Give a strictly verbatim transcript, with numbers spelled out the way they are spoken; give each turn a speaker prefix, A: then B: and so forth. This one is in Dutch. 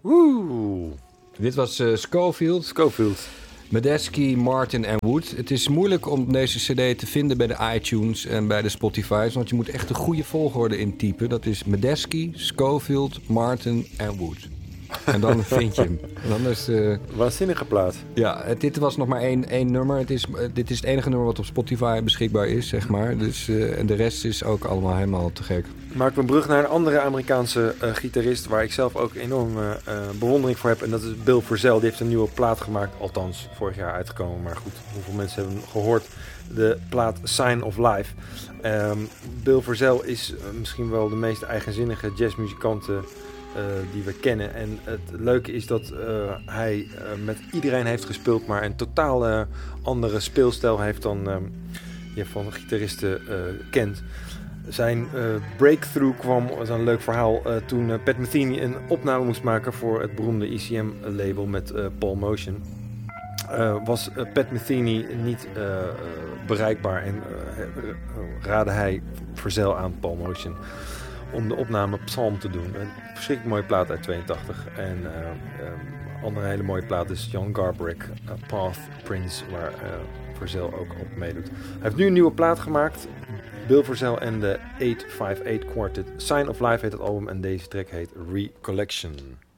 A: Oeh.
B: Dit was uh, Scofield.
A: Scofield.
B: Medeski, Martin en Wood. Het is moeilijk om deze cd te vinden bij de iTunes en bij de Spotify's, want je moet echt de goede volgorde intypen. Dat is Medeski, Scofield, Martin en Wood. En dan vind je hem. En dan is, uh...
A: Waanzinnige plaat.
B: Ja, het, dit was nog maar één, één nummer. Het is, uh, dit is het enige nummer wat op Spotify beschikbaar is, zeg maar. Dus, uh, en de rest is ook allemaal helemaal te gek.
A: Maak een brug naar een andere Amerikaanse uh, gitarist waar ik zelf ook enorm uh, bewondering voor heb. En dat is Bill Frisell. Die heeft een nieuwe plaat gemaakt. Althans, vorig jaar uitgekomen. Maar goed, hoeveel mensen hebben gehoord? De plaat Sign of Life. Um, Bill Frisell is uh, misschien wel de meest eigenzinnige jazzmuzikant uh, die we kennen. En het leuke is dat uh, hij uh, met iedereen heeft gespeeld, maar een totaal uh, andere speelstijl heeft dan uh, je van gitaristen uh, kent. Zijn uh, breakthrough kwam, dat is een leuk verhaal, uh, toen uh, Pat Metheny een opname moest maken voor het beroemde E C M-label met uh, Paul Motion. Uh, was uh, Pat Metheny niet uh, uh, bereikbaar en uh, raadde hij Frisell aan Paul Motion om de opname Psalm te doen. Een verschrikkelijk mooie plaat uit tweeëntachtig. En uh, um, andere hele mooie plaat is Jan Garbarek, uh, Path Prince, waar uh, Frisell ook op meedoet. Hij heeft nu een nieuwe plaat gemaakt. Bill Frisell en de eight five eight Quartet. Sign of Life heet het album en deze track heet Recollection.